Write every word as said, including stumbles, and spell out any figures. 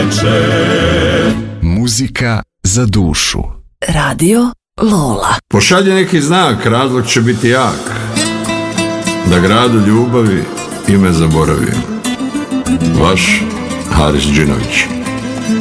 veče. Muzika za dušu. Radio Lola. Pošalji neki znak, razlog će biti jak. Da gradu ljubavi ime zaboravim. Vaš Haris Džinović.